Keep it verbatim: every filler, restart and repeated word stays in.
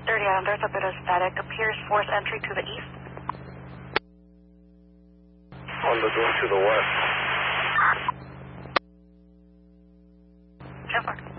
thirty Adam, there's a bit of static. Appears force entry to the east. On the door to the west. ten four.